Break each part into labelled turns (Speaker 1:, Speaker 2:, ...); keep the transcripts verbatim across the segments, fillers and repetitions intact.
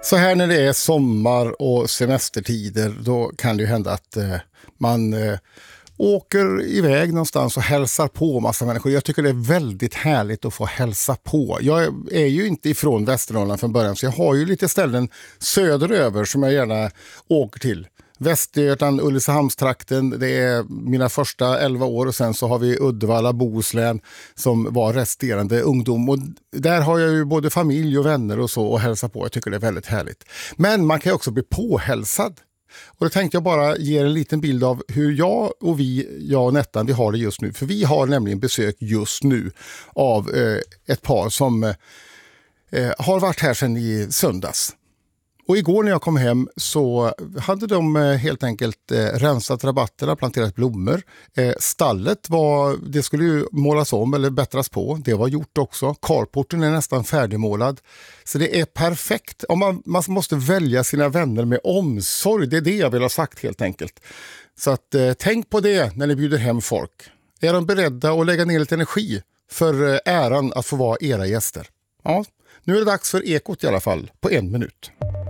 Speaker 1: Så här när det är sommar och semestertider, då kan det ju hända att eh, man eh, åker iväg någonstans och hälsar på massa människor. Jag tycker det är väldigt härligt att få hälsa på. Jag är ju inte ifrån Västernorrland från början, så jag har ju lite ställen söderöver som jag gärna åker till. Västergötland, Ulricehamnstrakten, det är mina första elva år, och sen så har vi Uddevalla, Bohuslän som var resterande ungdom, och där har jag ju både familj och vänner och så och hälsa på. Jag tycker det är väldigt härligt. Men man kan ju också bli påhälsad. Och då tänkte jag bara ge en liten bild av hur jag och vi, jag och Nettan, vi har det just nu. För vi har nämligen besök just nu av eh, ett par som eh, har varit här sedan i söndags. Och igår när jag kom hem så hade de helt enkelt eh, rensat rabatterna, planterat blommor. Eh, stallet var, det skulle ju målas om eller bättras på. Det var gjort också. Carporten är nästan färdigmålad. Så det är perfekt. Om man, man måste välja sina vänner med omsorg. Det är det jag vill ha sagt helt enkelt. Så att, eh, tänk på det när ni bjuder hem folk. Är de beredda att lägga ner lite energi för eh, äran att få vara era gäster? Ja, nu är det dags för Ekot i alla fall på en minut.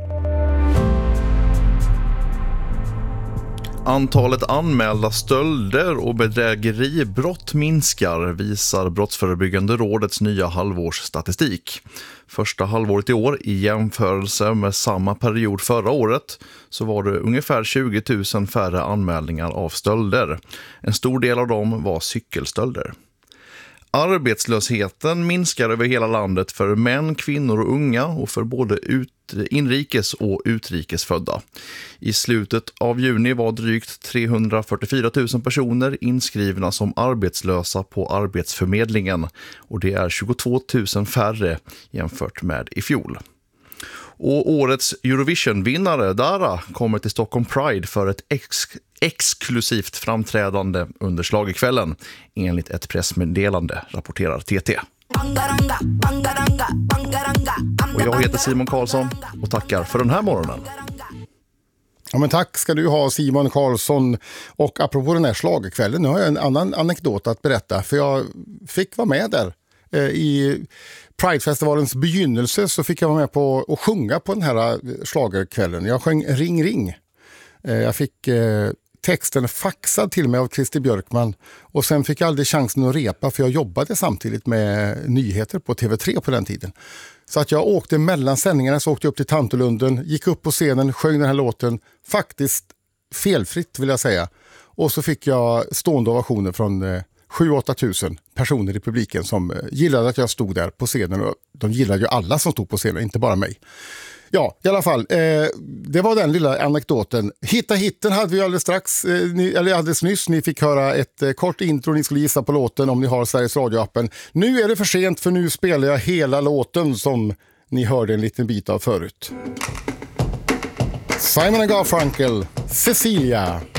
Speaker 2: Antalet anmälda stölder och bedrägeribrott minskar, visar Brottsförebyggande rådets nya halvårsstatistik. Första halvåret i år, i jämförelse med samma period förra året, så var det ungefär tjugo tusen färre anmälningar av stölder. En stor del av dem var cykelstölder. Arbetslösheten minskar över hela landet för män, kvinnor och unga och för både ut, inrikes och utrikesfödda. I slutet av juni var drygt trehundrafyrtiofyra tusen personer inskrivna som arbetslösa på Arbetsförmedlingen, och det är tjugotvå tusen färre jämfört med i fjol. Och årets Eurovision-vinnare Dara kommer till Stockholm Pride för ett ex- exklusivt framträdande under schlagerkvällen, enligt ett pressmeddelande, rapporterar T T. Och jag heter Simon Karlsson och tackar för den här morgonen.
Speaker 1: Ja, men tack ska du ha, Simon Karlsson. Och apropå den här schlagerkvällen, nu har jag en annan anekdot att berätta, för jag fick vara med där eh, i Pridefestivalens begynnelse, så fick jag vara med på att sjunga på den här schlagerkvällen. Jag sjöng Ring Ring. Eh, jag fick eh, texten faxad till mig av Christer Björkman, och sen fick jag aldrig chansen att repa, för jag jobbade samtidigt med nyheter på T V tre på den tiden. Så att jag åkte mellan sändningarna, så åkte jag upp till Tantolunden, gick upp på scenen, sjöng den här låten, faktiskt felfritt vill jag säga. Och så fick jag stående ovationer från eh, sju åtta tusen personer i publiken som eh, gillade att jag stod där på scenen, och de gillade ju alla som stod på scenen, inte bara mig. Ja, i alla fall, eh, det var den lilla anekdoten. Hitta hitten hade vi alldeles strax, eh, ni, eller alldeles nyss. Ni fick höra ett eh, kort intro, ni skulle gissa på låten om ni har Sveriges Radio-appen. Nu är det för sent, för nu spelar jag hela låten som ni hörde en liten bit av förut. Simon and Garfunkel, Cecilia.